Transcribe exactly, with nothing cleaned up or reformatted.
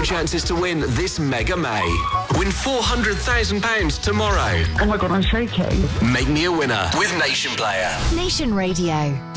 chances to win this Mega May. Win four hundred thousand pounds tomorrow. Oh my God, I'm shaking. Make me a winner with Nation Player. Nation Radio.